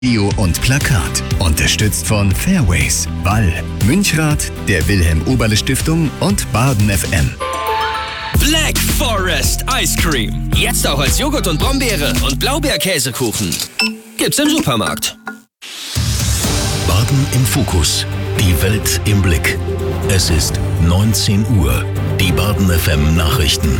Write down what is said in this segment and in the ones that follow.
Video und Plakat. Unterstützt von Fairways, Wall, Münchrath, der Wilhelm-Oberle-Stiftung und Baden FM. Black Forest Ice Cream. Jetzt auch als Joghurt und Brombeere und Blaubeerkäsekuchen. Gibt's im Supermarkt. Baden im Fokus. Die Welt im Blick. Es ist 19 Uhr. Die Baden FM Nachrichten.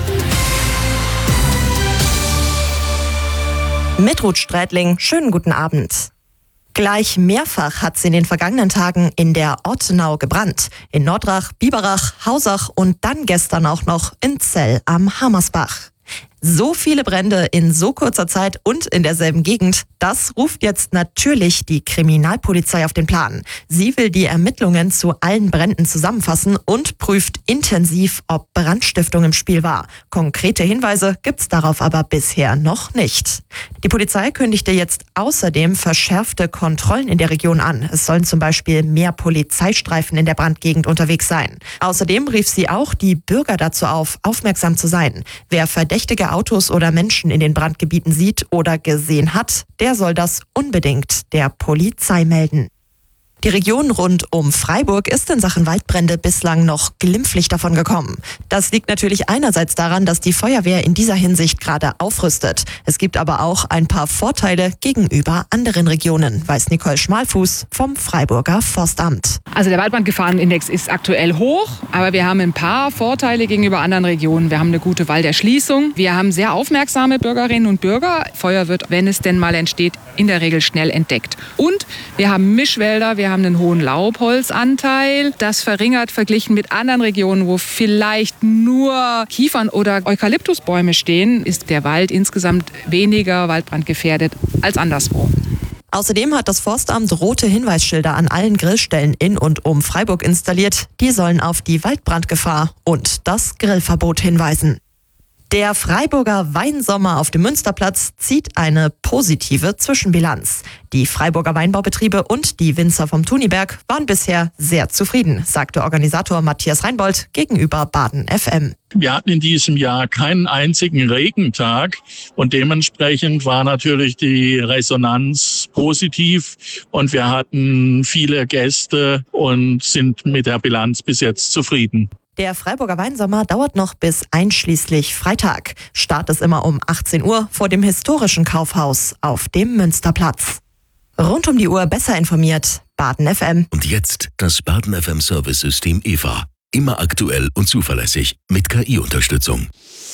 Mit Ruth Strätling, schönen guten Abend. Gleich mehrfach hat es in den vergangenen Tagen in der Ortenau gebrannt. In Nordrach, Biberach, Hausach und dann gestern auch noch in Zell am Hammersbach. So viele Brände in so kurzer Zeit und in derselben Gegend, das ruft jetzt natürlich die Kriminalpolizei auf den Plan. Sie will die Ermittlungen zu allen Bränden zusammenfassen und prüft intensiv, ob Brandstiftung im Spiel war. Konkrete Hinweise gibt's darauf aber bisher noch nicht. Die Polizei kündigte jetzt außerdem verschärfte Kontrollen in der Region an. Es sollen zum Beispiel mehr Polizeistreifen in der Brandgegend unterwegs sein. Außerdem rief sie auch die Bürger dazu auf, aufmerksam zu sein. Wer verdächtige Autos oder Menschen in den Brandgebieten sieht oder gesehen hat, der soll das unbedingt der Polizei melden. Die Region rund um Freiburg ist in Sachen Waldbrände bislang noch glimpflich davon gekommen. Das liegt natürlich einerseits daran, dass die Feuerwehr in dieser Hinsicht gerade aufrüstet. Es gibt aber auch ein paar Vorteile gegenüber anderen Regionen, weiß Nicole Schmalfuß vom Freiburger Forstamt. Also der Waldbrandgefahrenindex ist aktuell hoch, aber wir haben ein paar Vorteile gegenüber anderen Regionen. Wir haben eine gute Walderschließung, wir haben sehr aufmerksame Bürgerinnen und Bürger. Feuer wird, wenn es denn mal entsteht, in der Regel schnell entdeckt. Und wir haben Mischwälder, wir haben einen hohen Laubholzanteil. Das verringert verglichen mit anderen Regionen, wo vielleicht nur Kiefern- oder Eukalyptusbäume stehen, ist der Wald insgesamt weniger waldbrandgefährdet als anderswo. Außerdem hat das Forstamt rote Hinweisschilder an allen Grillstellen in und um Freiburg installiert. Die sollen auf die Waldbrandgefahr und das Grillverbot hinweisen. Der Freiburger Weinsommer auf dem Münsterplatz zieht eine positive Zwischenbilanz. Die Freiburger Weinbaubetriebe und die Winzer vom Thuniberg waren bisher sehr zufrieden, sagte Organisator Matthias Reinbold gegenüber Baden FM. Wir hatten in diesem Jahr keinen einzigen Regentag und dementsprechend war natürlich die Resonanz positiv und wir hatten viele Gäste und sind mit der Bilanz bis jetzt zufrieden. Der Freiburger Weinsommer dauert noch bis einschließlich Freitag. Start ist immer um 18 Uhr vor dem historischen Kaufhaus auf dem Münsterplatz. Rund um die Uhr besser informiert, Baden FM. Und jetzt das Baden FM Service-System EVA. Immer aktuell und zuverlässig mit KI-Unterstützung.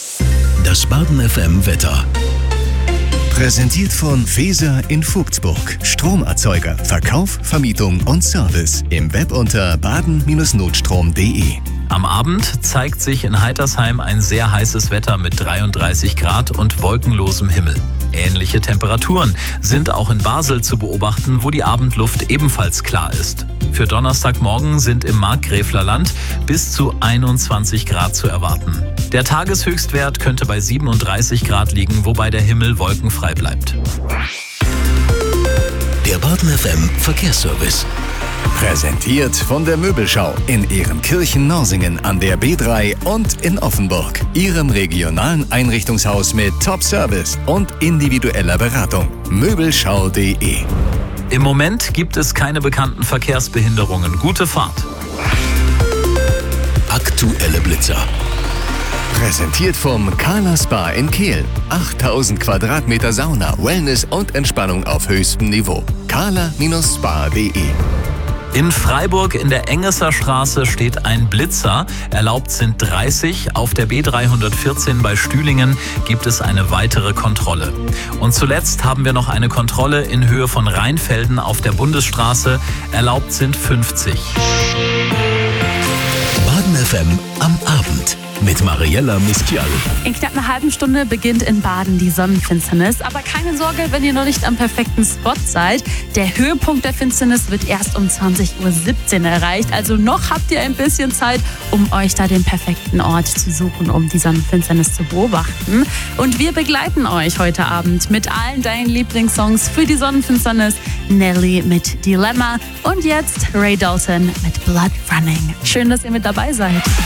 Das Baden FM Wetter. Präsentiert von Feser in Vogtsburg. Stromerzeuger, Verkauf, Vermietung und Service. Im Web unter baden-notstrom.de. Am Abend zeigt sich in Heitersheim ein sehr heißes Wetter mit 33 Grad und wolkenlosem Himmel. Ähnliche Temperaturen sind auch in Basel zu beobachten, wo die Abendluft ebenfalls klar ist. Für Donnerstagmorgen sind im Markgräfler Land bis zu 21 Grad zu erwarten. Der Tageshöchstwert könnte bei 37 Grad liegen, wobei der Himmel wolkenfrei bleibt. Der Baden FM Verkehrsservice. Präsentiert von der Möbelschau in Ehrenkirchen-Norsingen an der B3 und in Offenburg. Ihrem regionalen Einrichtungshaus mit Top-Service und individueller Beratung. Möbelschau.de. Im Moment gibt es keine bekannten Verkehrsbehinderungen. Gute Fahrt. Aktuelle Blitzer. Präsentiert vom Kala Spa in Kehl. 8000 Quadratmeter Sauna, Wellness und Entspannung auf höchstem Niveau. kala-spa.de. In Freiburg in der Engeser Straße steht ein Blitzer. Erlaubt sind 30. Auf der B314 bei Stühlingen gibt es eine weitere Kontrolle. Und zuletzt haben wir noch eine Kontrolle in Höhe von Rheinfelden auf der Bundesstraße. Erlaubt sind 50. Baden FM am Abend mit Mariella Mustial. In knapp einer halben Stunde beginnt in Baden die Sonnenfinsternis. Aber keine Sorge, wenn ihr noch nicht am perfekten Spot seid. Der Höhepunkt der Finsternis wird erst um 20:17 Uhr erreicht. Also noch habt ihr ein bisschen Zeit, um euch da den perfekten Ort zu suchen, um die Sonnenfinsternis zu beobachten. Und wir begleiten euch heute Abend mit allen deinen Lieblingssongs für die Sonnenfinsternis. Nelly mit Dilemma und jetzt Ray Dalton mit Blood Running. Schön, dass ihr mit dabei seid.